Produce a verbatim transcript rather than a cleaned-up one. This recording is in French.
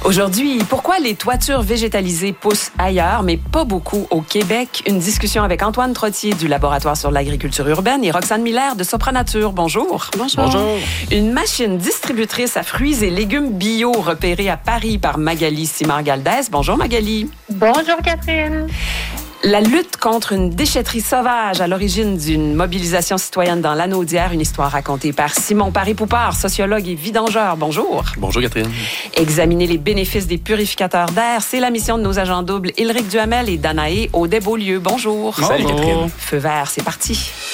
Aujourd'hui, pourquoi les toitures végétalisées poussent ailleurs, mais pas beaucoup au Québec? Une discussion avec Antoine Trottier du Laboratoire sur l'agriculture urbaine et Roxane Miller de Sopranature. Bonjour. Bonjour. Bonjour. Une machine distributrice à fruits et légumes bio repérée à Paris par Magali Simard-Galdès. Bonjour Magali. Bonjour Catherine. La lutte contre une déchetterie sauvage à l'origine d'une mobilisation citoyenne dans l'Anaudière, une histoire racontée par Simon Paré-Poupard, sociologue et vidangeur. Bonjour. Bonjour Catherine. Examiner les bénéfices des purificateurs d'air, c'est la mission de nos agents doubles Ylric Duhamel et Danae Audet-Beaulieu. Bonjour. Salut Bonjour. Catherine. Feu vert, c'est parti.